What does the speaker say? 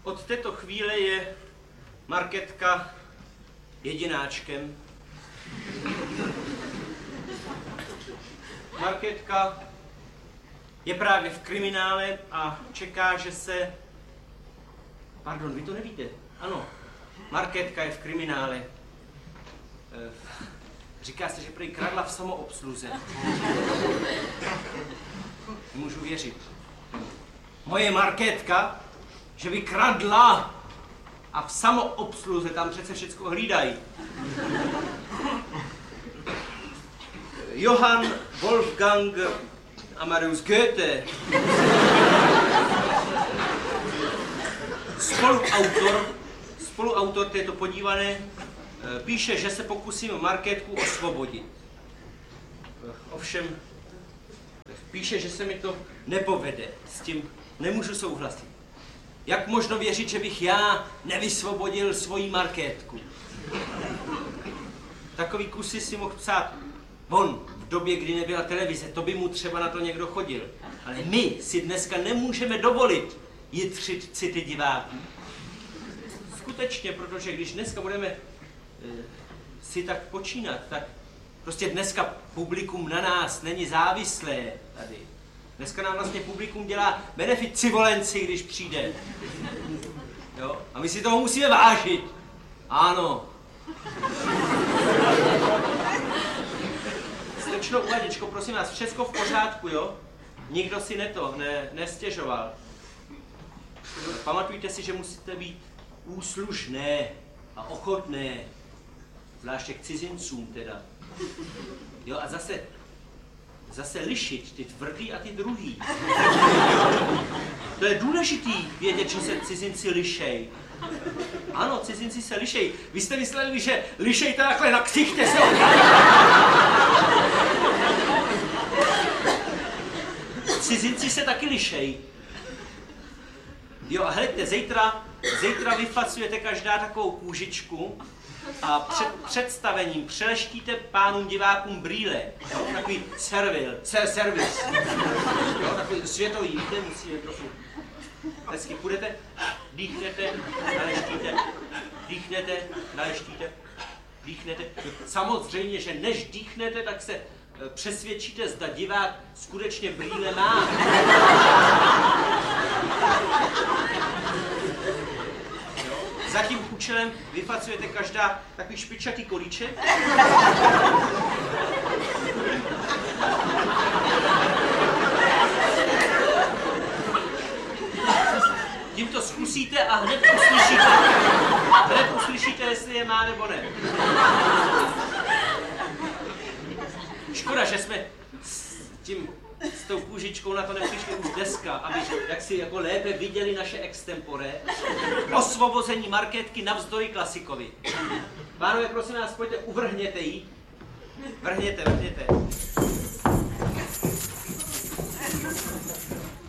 Od této chvíle je Markétka jedináčkem. Markétka je právě v kriminále a čeká, že se... Pardon, vy to nevíte. Ano, Markétka je v kriminále. Říká se, že prý kradla v samoobsluze. Nemůžu věřit. Moje Markétka, že by kradla a v samoobsluze tam přece všecko hlídají. Johann Wolfgang Amadeus Goethe, spoluautor této podívané, píše, že se pokusím Markétku osvobodit. Ovšem, píše, že se mi to nepovede. S tím nemůžu souhlasit. Jak možno věřit, že bych já nevysvobodil svoji Markétku? Takový kusy si mohl psát on v době, kdy nebyla televize, to by mu třeba na to někdo chodil. Ale my si dneska nemůžeme dovolit jitřit city diváků. Skutečně, protože když dneska budeme si tak počínat, tak prostě dneska publikum na nás není závislé tady. Dneska nám vlastně publikum dělá beneficivolenci, když přijde. Jo? A my si toho musíme vážit. Ano. Slečno Uvadičko, prosím vás, všecko v pořádku, jo? Nikdo si nestěžoval. Pamatujte si, že musíte být úslušné a ochotné. Zvláště k cizincům teda. Jo, a zase lišit ty tvrdý a ty druhý. To je důležitý vědět, že se cizinci lišej. Ano, cizinci se lišej. Vy jste mysleli, že lišej takhle na ksichtě se Cizinci se taky lišej. Jo, a hleďte, zítra vyfacujete každá takovou kůžičku a před představením přeleštíte pánům divákům brýle. Jo, takový servis. Jo, takový světový, víte, musíme trochu. Hezky půjdete, dýchnete, naleštíte, dýchnete, naleštíte, dýchnete. Samozřejmě, že než dýchnete, tak se přesvědčíte, zda divák skutečně brýle má. Za tím účelem vyfacujete každá takový špičatý kolíček. Tím to zkusíte a hned uslyšíte, jestli je má nebo ne. Škoda, že jsme s tou kůžičkou na to nepřišli už dneska, aby jak si jako lépe viděli naše extempore. Osvobození Markétky navzdory klasikovi. Pánové, prosím vás, pojďte, uvrhněte jí. Vrhněte.